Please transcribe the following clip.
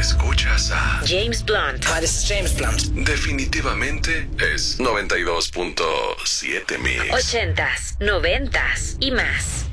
Escuchas a James Blunt. Hi, this is James Blunt. Definitivamente es 92.7 Mix. 80s, 90s y más.